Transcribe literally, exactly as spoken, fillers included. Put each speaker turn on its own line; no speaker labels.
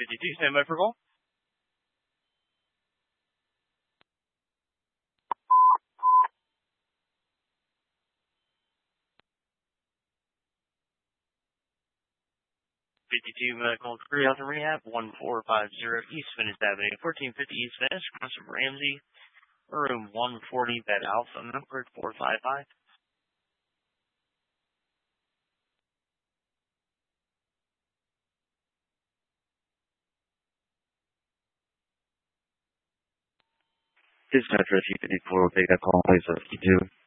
fifty-two, stand by for call. fifty-two Medical Career Health and Rehab, one four five zero East Venice Avenue, fourteen fifty East Venice, across from Ramsey, room one forty, bed Alpha, number four five five.
Dispatch fifty fifty-four, will take that call, please, fifty-two.